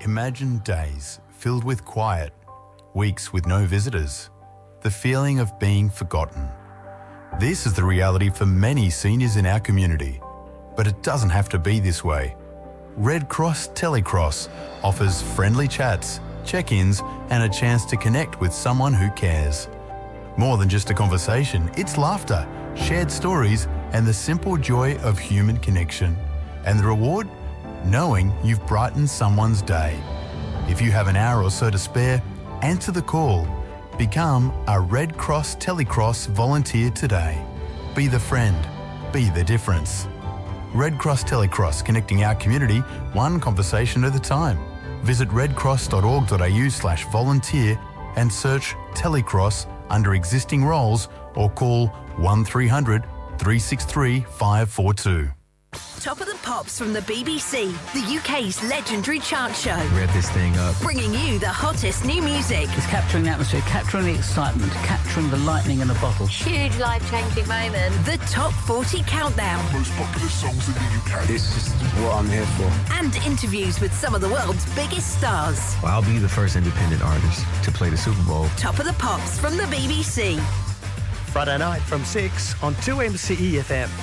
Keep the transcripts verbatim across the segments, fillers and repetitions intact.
Imagine days filled with quiet, weeks with no visitors, the feeling of being forgotten. This is the reality for many seniors in our community, but it doesn't have to be this way. Red Cross Telecross offers friendly chats, check-ins and a chance to connect with someone who cares. More than just a conversation, it's laughter, shared stories and the simple joy of human connection. And the reward? Knowing you've brightened someone's day. If you have an hour or so to spare, answer the call. Become a Red Cross Telecross volunteer today. Be the friend. Be the difference. Red Cross Telecross, connecting our community one conversation at a time. Visit redcross.org.au slash volunteer and search Telecross under existing roles or call one three hundred, three six three, five four two. Top of the Pops from the B B C, the U K's legendary chart show. Rev this thing up. Bringing you the hottest new music. It's capturing the atmosphere, capturing the excitement, capturing the lightning in a bottle. Huge life-changing moment. The Top forty Countdown. Most popular songs in the U K. This is what I'm here for. And interviews with some of the world's biggest stars. Well, I'll be the first independent artist to play the Super Bowl. Top of the Pops from the B B C. Friday night from six on two M C E F M.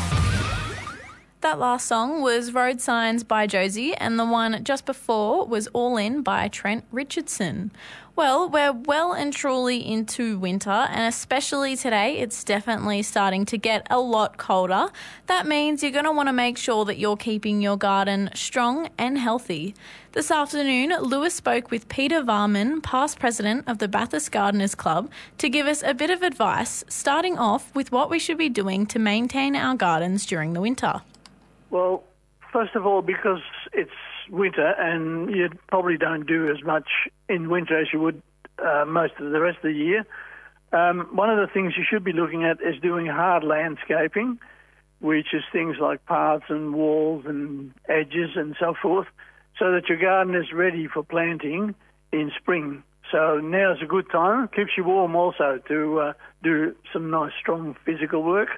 That last song was Road Signs by Josie, and the one just before was All In by Trent Richardson. Well, we're well and truly into winter, and especially today, it's definitely starting to get a lot colder. That means you're going to want to make sure that you're keeping your garden strong and healthy. This afternoon, Lewis spoke with Peter Varman, past president of the Bathurst Gardeners Club, to give us a bit of advice, starting off with what we should be doing to maintain our gardens during the winter. Well, first of all, because it's winter and you probably don't do as much in winter as you would uh, most of the rest of the year, um, one of the things you should be looking at is doing hard landscaping, which is things like paths and walls and edges and so forth, so that your garden is ready for planting in spring. So now's a good time. Keeps you warm also to uh, do some nice, strong physical work.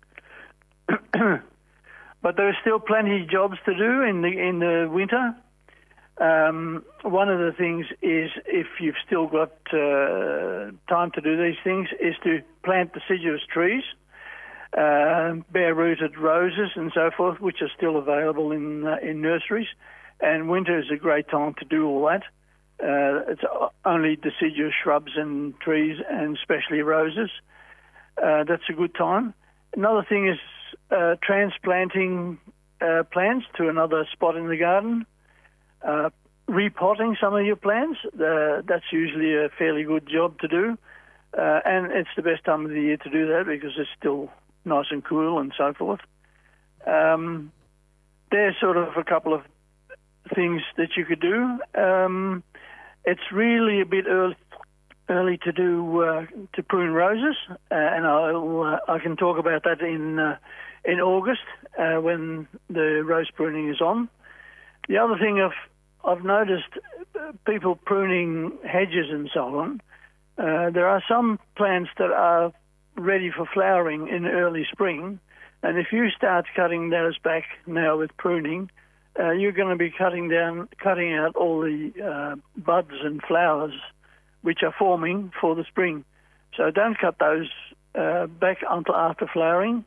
But there are still plenty of jobs to do in the in the winter. Um, one of the things is, if you've still got uh, time to do these things, is to plant deciduous trees, uh, bare-rooted roses and so forth, which are still available in uh, in nurseries. And winter is a great time to do all that. Uh, it's only deciduous shrubs and trees, and especially roses. Uh, that's a good time. Another thing is Uh, transplanting uh, plants to another spot in the garden, uh, repotting some of your plants. Uh, that's usually a fairly good job to do, uh, and it's the best time of the year to do that because it's still nice and cool and so forth. Um, there's sort of a couple of things that you could do. Um, it's really a bit early, early to do uh, to prune roses, uh, and I'll, uh, I can talk about that in. Uh, in August uh, when the rose pruning is on. The other thing I've, I've noticed, uh, people pruning hedges and so on, uh, there are some plants that are ready for flowering in early spring, and if you start cutting those back now with pruning, uh, you're going to be cutting down, cutting out all the uh, buds and flowers which are forming for the spring. So don't cut those uh, back until after flowering.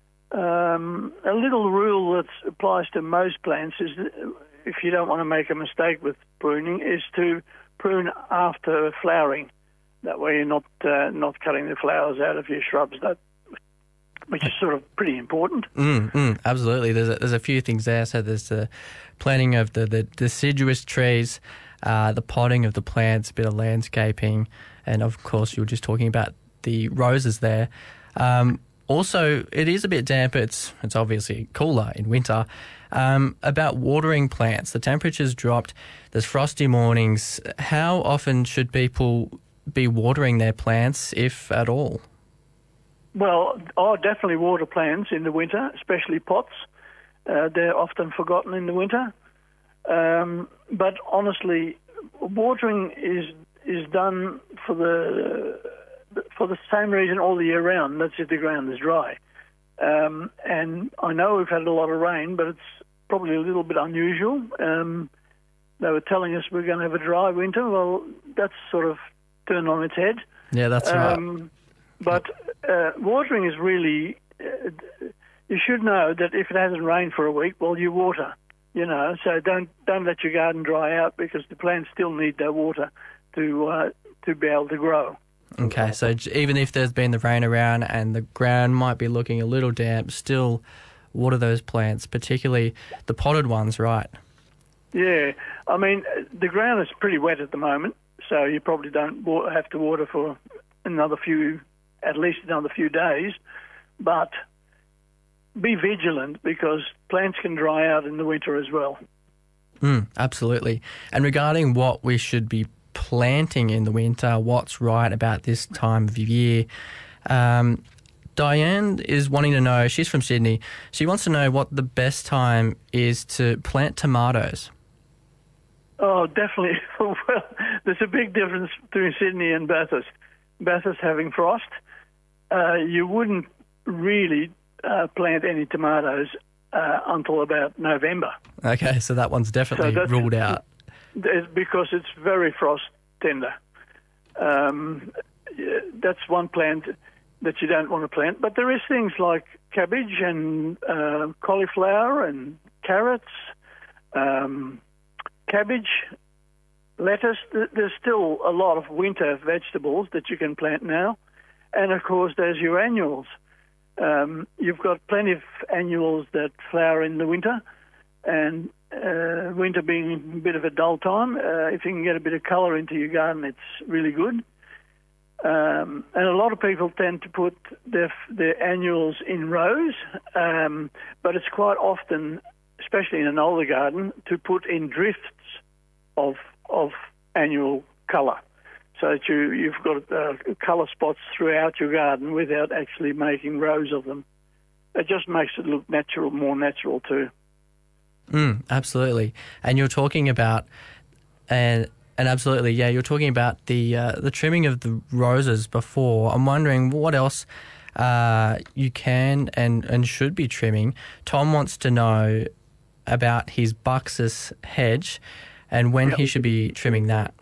Um, a little rule that applies to most plants is that if you don't want to make a mistake with pruning, is to prune after flowering. That way you're not uh, not cutting the flowers out of your shrubs, that, which is sort of pretty important. Mm, mm, absolutely. There's a, there's a few things there. So there's the planting of the, the deciduous trees, uh, the potting of the plants, a bit of landscaping, and of course you were just talking about the roses there. Um, Also, it is a bit damp. It's it's obviously cooler in winter. Um, about watering plants, the temperature's dropped. There's frosty mornings. How often should people be watering their plants, if at all? Well, I definitely water plants in the winter, especially pots. Uh, they're often forgotten in the winter. Um, but honestly, watering is is done for the for the same reason all the year round. That's if the ground is dry. Um, and I know we've had a lot of rain, but it's probably a little bit unusual. Um, they were telling us we're going to have a dry winter. Well, that's sort of turned on its head. Yeah, that's right. Um, but uh, watering is really, uh, you should know that if it hasn't rained for a week, well, you water, you know, so don't don't let your garden dry out because the plants still need that water to uh, to be able to grow. Okay, so j- even if there's been the rain around and the ground might be looking a little damp, still water those plants, particularly the potted ones, right? Yeah, I mean, the ground is pretty wet at the moment, so you probably don't wa- have to water for another few, at least another few days, but be vigilant because plants can dry out in the winter as well. Mm, absolutely. And regarding what we should be planting in the winter, what's right about this time of year, um, Diane is wanting to know, she's from Sydney, she wants to know what the best time is to plant tomatoes. Oh, definitely. Well, there's a big difference between Sydney and Bathurst. Bathurst having frost, uh, you wouldn't really uh, plant any tomatoes uh, until about November. Okay, so that one's definitely so ruled out. It's because it's very frost tender. Um, that's one plant that you don't want to plant. But there is things like cabbage and uh, cauliflower and carrots, um, cabbage, lettuce. There's still a lot of winter vegetables that you can plant now. And, of course, there's your annuals. Um, you've got plenty of annuals that flower in the winter, and uh, winter being a bit of a dull time, uh, if you can get a bit of colour into your garden, it's really good. Um, and a lot of people tend to put their, their annuals in rows, um, but it's quite often, especially in an older garden, to put in drifts of of annual colour, so that you, you've got uh, colour spots throughout your garden without actually making rows of them. It just makes it look natural, more natural too. Mm, absolutely. And you're talking about, and and absolutely, yeah, you're talking about the uh, the trimming of the roses before. I'm wondering what else uh, you can and, and should be trimming. Tom wants to know about his Buxus hedge and when Yep. he should be trimming that.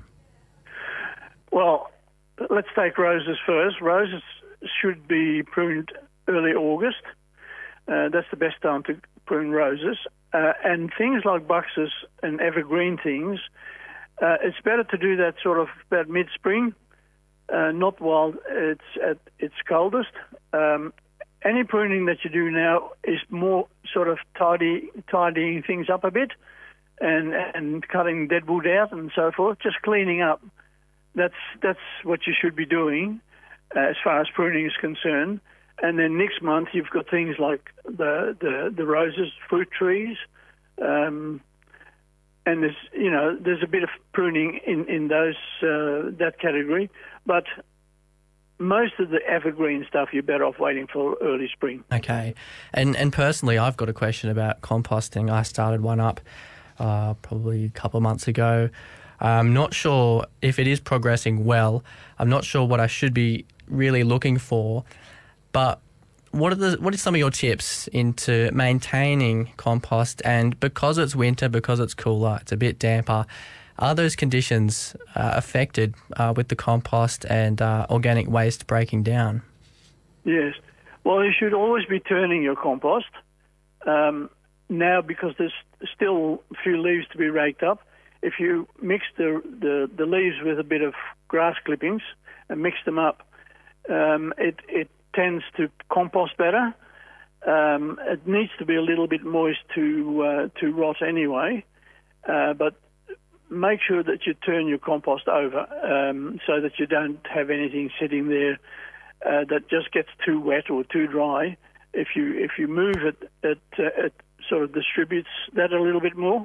Well, let's take roses first. Roses should be pruned early August. Uh, that's the best time to prune roses. Uh, and things like Buxus and evergreen things, uh, it's better to do that sort of about mid-spring, uh, not while it's at its coldest. Um, any pruning that you do now is more sort of tidy, tidying things up a bit and, and cutting dead wood out and so forth, just cleaning up. That's that's what you should be doing uh, as far as pruning is concerned. And then next month you've got things like the the, the roses, fruit trees, um, and there's you know there's a bit of pruning in in those uh, that category. But most of the evergreen stuff you're better off waiting for early spring. Okay, and and personally, I've got a question about composting. I started one up uh, probably a couple of months ago. I'm not sure if it is progressing well. I'm not sure what I should be really looking for. But what are the what are some of your tips into maintaining compost? And because it's winter, because it's cooler, it's a bit damper, are those conditions uh, affected uh, with the compost and uh, organic waste breaking down? Yes. Well, you should always be turning your compost. Um, now, because there's still a few leaves to be raked up, if you mix the, the, the leaves with a bit of grass clippings and mix them up, um, it, it tends to compost better. Um, it needs to be a little bit moist to uh, to rot anyway, uh, but make sure that you turn your compost over um, so that you don't have anything sitting there uh, that just gets too wet or too dry. If you if you move it, it, uh, it sort of distributes that a little bit more.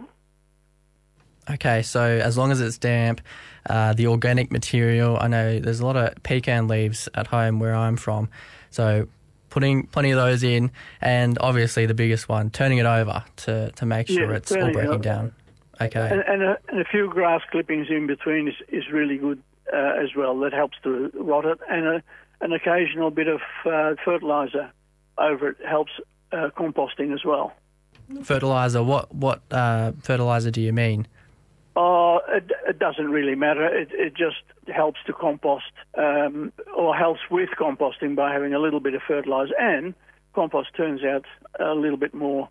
Okay, so as long as it's damp, uh, the organic material, I know there's a lot of pecan leaves at home where I'm from, so putting plenty of those in, and obviously the biggest one, turning it over to, to make sure yeah, it's all breaking it down. Okay. And, and, a, and a few grass clippings in between is, is really good uh, as well. That helps to rot it, and a, an occasional bit of uh, fertiliser over it helps uh, composting as well. Fertiliser, what, what uh, fertiliser do you mean? Oh, it, it doesn't really matter. It, it just helps to compost, um, or helps with composting by having a little bit of fertiliser. And compost turns out a little bit more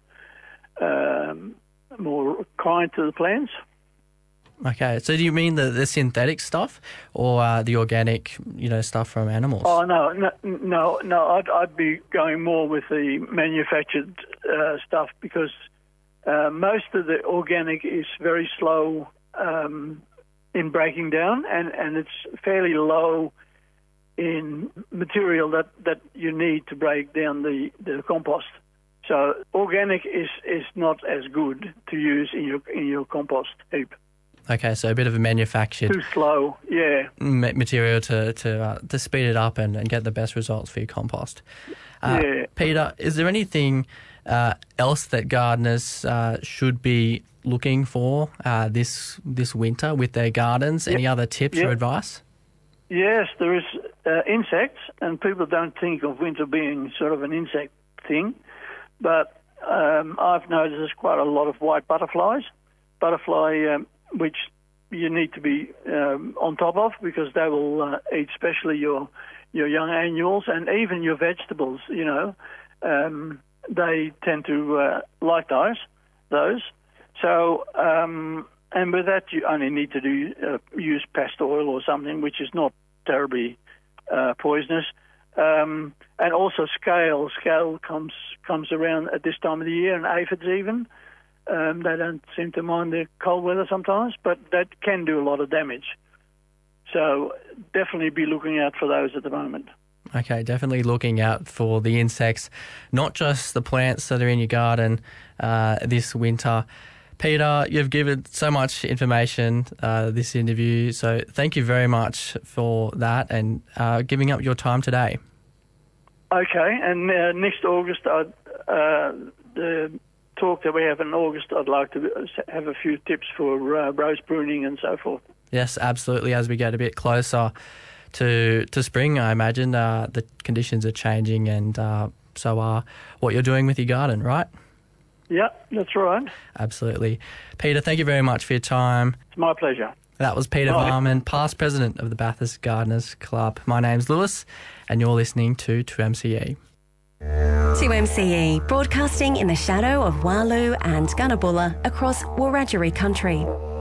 um, more kind to the plants. Okay, so do you mean the, the synthetic stuff or uh, the organic, you know, stuff from animals? Oh no, no, no, no. I'd, I'd be going more with the manufactured uh, stuff because uh, most of the organic is very slow um, in breaking down, and, and it's fairly low in material that, that you need to break down the, the compost. So organic is, is not as good to use in your in your compost heap. Okay, so a bit of a manufactured Too slow, yeah. ma- material to to uh, to speed it up and, and get the best results for your compost. Uh, Yeah. Peter, is there anything uh, else that gardeners uh, should be looking for uh, this this winter with their gardens? Any other tips Yep. or advice? Yes, there is uh, insects, and people don't think of winter being sort of an insect thing, but um, I've noticed there's quite a lot of white butterflies. Butterfly... Um, which you need to be um, on top of because they will uh, eat especially your your young annuals and even your vegetables, you know. Um, they tend to uh, like those. those. So, um, and with that you only need to do uh, use pastor oil or something, which is not terribly uh, poisonous. Um, and also scale. Scale comes, comes around at this time of the year, and aphids even. Um, they don't seem to mind the cold weather sometimes, but that can do a lot of damage. So definitely be looking out for those at the moment. Okay, definitely looking out for the insects, not just the plants that are in your garden uh, this winter. Peter, you've given so much information uh, this interview, so thank you very much for that and uh, giving up your time today. Okay, and uh, next August, I'd, uh, the talk that we have in August, I'd like to have a few tips for uh, rose pruning and so forth. Yes, absolutely. As we get a bit closer to to spring, I imagine uh, the conditions are changing, and uh, so are what you're doing with your garden, right? Yeah, that's right. Absolutely. Peter, thank you very much for your time. It's my pleasure. That was Peter Bye. Varman, past president of the Bathurst Gardeners Club. My name's Lewis, and you're listening to two M C E. two M C E, broadcasting in the shadow of Walu and Gunnabulla across Wiradjuri country.